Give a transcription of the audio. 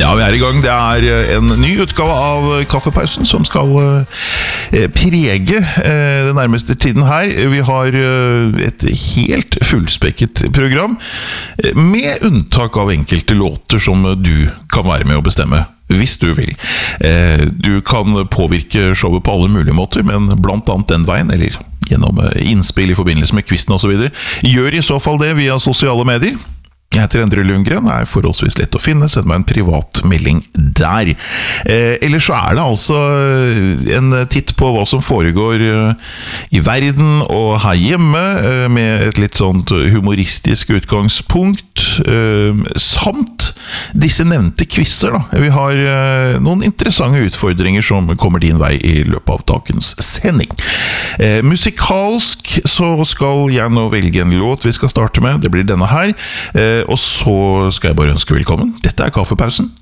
Ja, vi I gang. Det en ny utgave av Kaffepausen som skal prege den nærmeste tiden her. Vi har et helt fullspekket program, med unntak av enkelte låter som du kan være med å bestemme, hvis du vil. Du kan påvirke showet på alle mulige måter, men blant annet den veien, eller gjennom innspill I forbindelse med quizen og så videre. Gjør I så fall det via sosiale medier. Jeg heter Endre Lundgren, forholdsvis lett å finne, send meg en privat melding der. Ellers så det altså en titt på hva som foregår I verden og her hjemme, med et litt sånt humoristisk utgangspunkt, samt disse nevnte quizzer da. Vi har noen interessante utfordringer som kommer din vei I løpet av dagens sending. Musikalsk så skal jeg nå velge en låt vi skal starte med, det blir denne her, og så skal jeg bare ønske velkommen. Dette Kaffepausen